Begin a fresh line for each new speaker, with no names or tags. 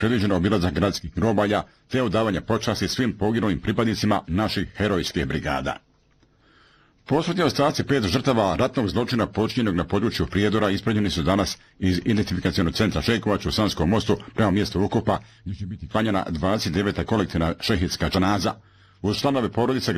predviđeno obilazak gradskih grobalja te odavanje počasti svim poginulim pripadnicima naših herojskih brigada. Posmrtni ostaci 5 žrtava ratnog zločina počinjenog na području Prijedora ispređeni su danas iz identifikacionog centra Žekovac u Sanskom mostu prema mjestu ukopa, gdje će biti klanjana 29. kolektivna šehidska džanaza. Uz članove porodice